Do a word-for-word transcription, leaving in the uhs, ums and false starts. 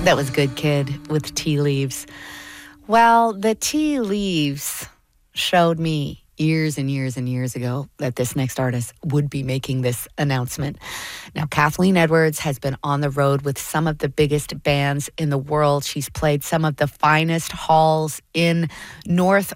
That was Good Kid with Tea Leaves. Well, the tea leaves showed me years and years and years ago that this next artist would be making this announcement. Now, Kathleen Edwards has been on the road with some of the biggest bands in the world. She's played some of the finest halls in North